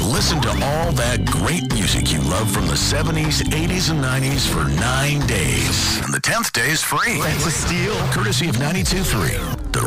Listen to all that great music you love from the 70s, 80s, and 90s for 9 days. And the 10th day is free. That's a steal. Courtesy of 92.3, The